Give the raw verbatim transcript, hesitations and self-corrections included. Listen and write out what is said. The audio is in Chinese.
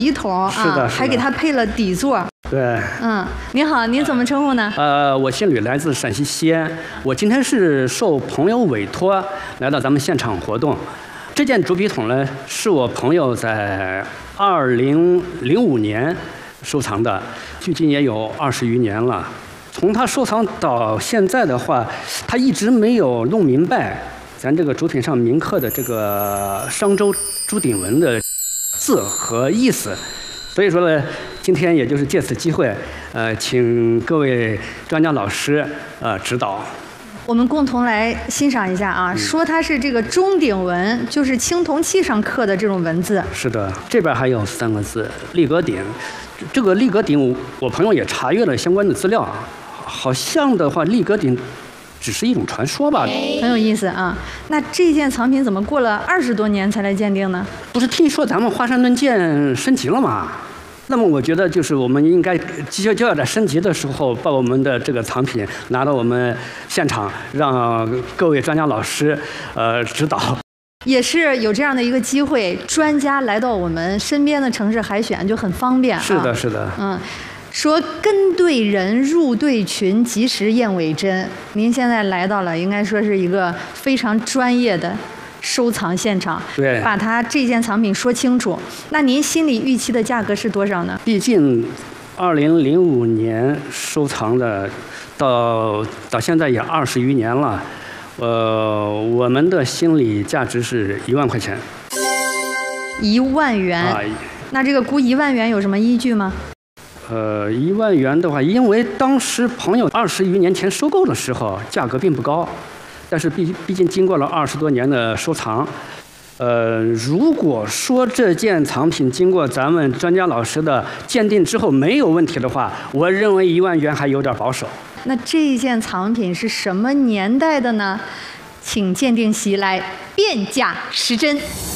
笔筒啊， 是的， 还给它配了底座。 对， 嗯，您好，您怎么称呼呢？ 呃，我姓吕，来自陕西西安。我今天是受朋友委托来到咱们现场活动。这件竹笔筒呢，是我朋友在二零零五年收藏的，距今也有二十余年了。从他收藏到现在的话，他一直没有弄明白咱这个竹品上铭刻的这个商周朱鼎文的字和意思。所以说呢，今天也就是借此机会，呃，请各位专家老师呃指导。 我们共同来欣赏一下啊，说它是这个钟鼎文，就是青铜器上刻的这种文字。 是的，这边还有三个字“立格鼎”，这个立格鼎，我朋友也查阅了相关的资料，好像的话，立格鼎只是一种传说吧。 很有意思啊。那这件藏品怎么过了二十多年才来鉴定呢？ 不是听说咱们华山论剑升级了吗？那么我觉得就是我们应该就就要在升级的时候把我们的这个藏品拿到我们现场，让各位专家老师呃指导。 也是有这样的一个机会，专家来到我们身边的城市海选就很方便啊。 是的，是的。 嗯，说跟对人入对群，及时验伪真。您现在来到了，应该说是一个非常专业的收藏现场， 对， 把它这件藏品说清楚。那您心里预期的价格是多少呢？ 毕竟，二零零五年收藏的，到到现在也二十余年了，呃，我们的心理价值是一万块钱。 一万元。啊、那这个估一万元有什么依据吗？ 呃，一万元的话，因为当时朋友二十余年前收购的时候，价格并不高。但是毕毕竟经过了二十多年的收藏，呃，如果说这件藏品经过咱们专家老师的鉴定之后没有问题的话，我认为一万元还有点保守。 那这件藏品是什么年代的呢？请鉴定席来辨假识真。